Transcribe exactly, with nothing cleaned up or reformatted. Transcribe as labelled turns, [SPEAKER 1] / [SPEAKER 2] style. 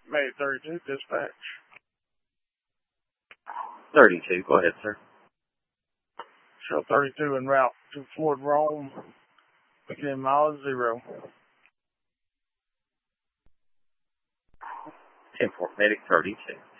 [SPEAKER 1] May thirty-two, dispatch.
[SPEAKER 2] thirty-two, go ahead, sir.
[SPEAKER 1] Show thirty-two en route to Fort Rome, within mile zero.
[SPEAKER 2] ten four, medic thirty-two.